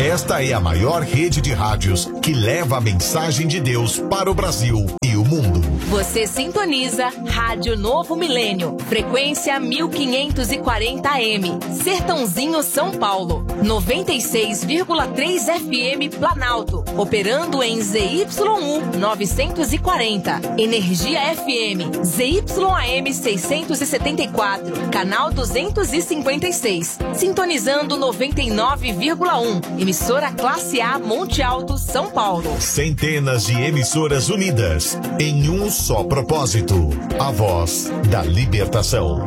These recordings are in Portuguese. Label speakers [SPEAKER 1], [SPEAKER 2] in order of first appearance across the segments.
[SPEAKER 1] Esta é a maior rede de rádios que leva a mensagem de Deus para o Brasil e o mundo.
[SPEAKER 2] Você sintoniza Rádio Novo Milênio, frequência 1540 AM, Sertãozinho, São Paulo, 96,3 FM Planalto, operando em ZYU 940, Energia FM, ZYAM 674, canal 256, sintonizando 99,1, emissora Classe A Monte Alto, São Paulo.
[SPEAKER 1] Centenas de emissoras unidas em um só propósito, a voz da libertação.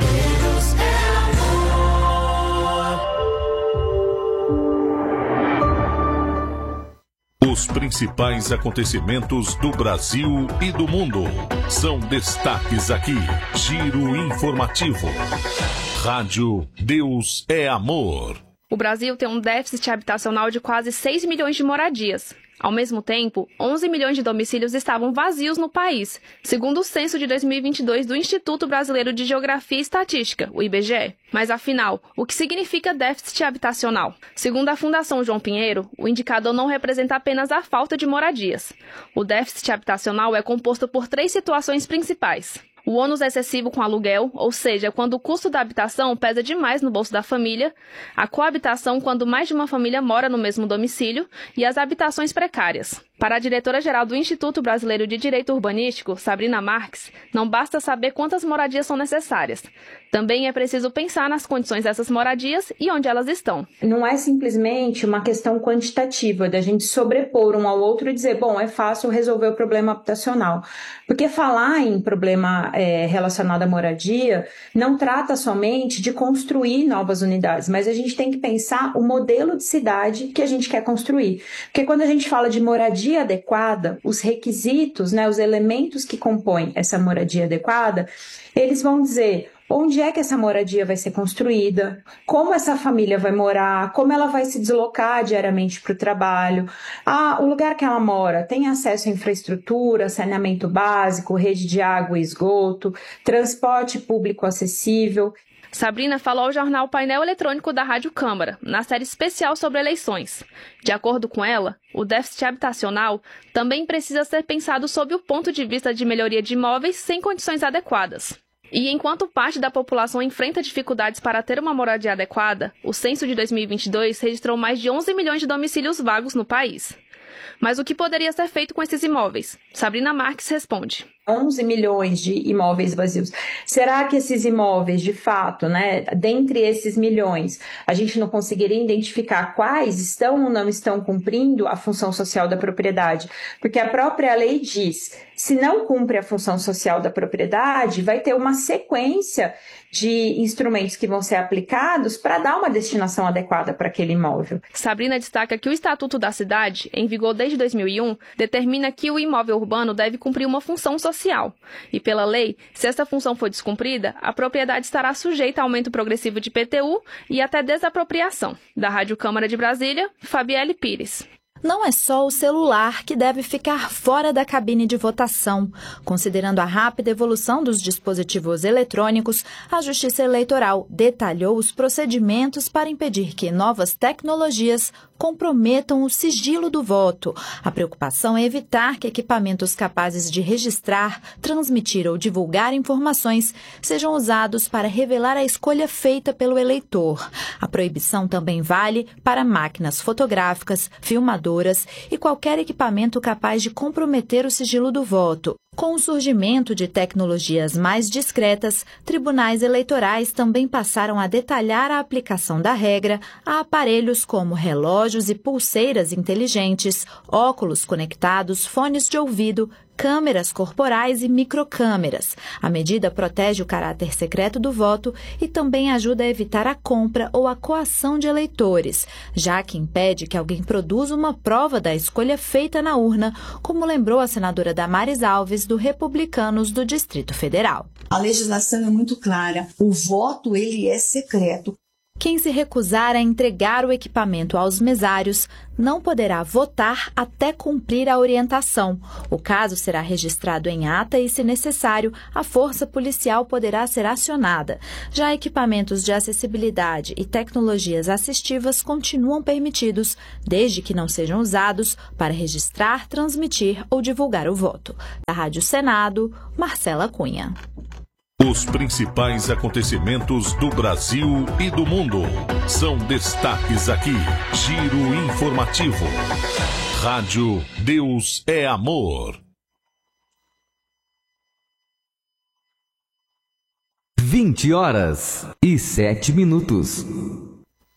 [SPEAKER 3] Os principais acontecimentos do Brasil e do mundo são destaques aqui. Giro informativo. Rádio Deus é Amor.
[SPEAKER 4] O Brasil tem um déficit habitacional de quase 6 milhões de moradias. Ao mesmo tempo, 11 milhões de domicílios estavam vazios no país, segundo o censo de 2022 do Instituto Brasileiro de Geografia e Estatística, o IBGE. Mas, afinal, o que significa déficit habitacional? Segundo a Fundação João Pinheiro, o indicador não representa apenas a falta de moradias. O déficit habitacional é composto por 3 situações principais. O ônus excessivo com aluguel, ou seja, quando o custo da habitação pesa demais no bolso da família, a coabitação, quando mais de uma família mora no mesmo domicílio, e as habitações precárias. Para a diretora-geral do Instituto Brasileiro de Direito Urbanístico, Sabrina Marques, não basta saber quantas moradias são necessárias. Também é preciso pensar nas condições dessas moradias e onde elas estão.
[SPEAKER 5] Não é simplesmente uma questão quantitativa da gente sobrepor um ao outro e dizer, bom, é fácil resolver o problema habitacional. Porque falar em problema relacionado à moradia não trata somente de construir novas unidades, mas a gente tem que pensar o modelo de cidade que a gente quer construir. Porque quando a gente fala de moradia adequada, os requisitos, os elementos que compõem essa moradia adequada, eles vão dizer onde é que essa moradia vai ser construída, como essa família vai morar, como ela vai se deslocar diariamente para o trabalho, o lugar que ela mora tem acesso à infraestrutura, saneamento básico, rede de água e esgoto, transporte público acessível.
[SPEAKER 4] Sabrina falou ao jornal Painel Eletrônico da Rádio Câmara, na série especial sobre eleições. De acordo com ela, o déficit habitacional também precisa ser pensado sob o ponto de vista de melhoria de imóveis sem condições adequadas. E enquanto parte da população enfrenta dificuldades para ter uma moradia adequada, o censo de 2022 registrou mais de 11 milhões de domicílios vagos no país. Mas o que poderia ser feito com esses imóveis? Sabrina Marques responde.
[SPEAKER 5] 11 milhões de imóveis vazios. Será que esses imóveis, de fato, dentre esses milhões, a gente não conseguiria identificar quais estão ou não estão cumprindo a função social da propriedade? Porque a própria lei diz, se não cumpre a função social da propriedade, vai ter uma sequência de instrumentos que vão ser aplicados para dar uma destinação adequada para aquele imóvel.
[SPEAKER 4] Sabrina destaca que o Estatuto da Cidade, em vigor desde 2001, determina que o imóvel urbano deve cumprir uma função social. E pela lei, se essa função for descumprida, a propriedade estará sujeita a aumento progressivo de IPTU e até desapropriação. Da Rádio Câmara de Brasília, Fabielle Pires.
[SPEAKER 6] Não é só o celular que deve ficar fora da cabine de votação. Considerando a rápida evolução dos dispositivos eletrônicos, a Justiça Eleitoral detalhou os procedimentos para impedir que novas tecnologias comprometam o sigilo do voto. A preocupação é evitar que equipamentos capazes de registrar, transmitir ou divulgar informações sejam usados para revelar a escolha feita pelo eleitor. A proibição também vale para máquinas fotográficas, filmadoras e qualquer equipamento capaz de comprometer o sigilo do voto. Com o surgimento de tecnologias mais discretas, tribunais eleitorais também passaram a detalhar a aplicação da regra a aparelhos como relógios e pulseiras inteligentes, óculos conectados, fones de ouvido, câmeras corporais e microcâmeras. A medida protege o caráter secreto do voto e também ajuda a evitar a compra ou a coação de eleitores, já que impede que alguém produza uma prova da escolha feita na urna, como lembrou a senadora Damares Alves, do Republicanos do Distrito Federal.
[SPEAKER 7] A legislação é muito clara. O voto, ele é secreto.
[SPEAKER 6] Quem se recusar a entregar o equipamento aos mesários não poderá votar até cumprir a orientação. O caso será registrado em ata e, se necessário, a força policial poderá ser acionada. Já equipamentos de acessibilidade e tecnologias assistivas continuam permitidos, desde que não sejam usados para registrar, transmitir ou divulgar o voto. Da Rádio Senado, Marcela Cunha.
[SPEAKER 3] Os principais acontecimentos do Brasil e do mundo são destaques aqui. Giro informativo. Rádio Deus é Amor.
[SPEAKER 7] 20h07.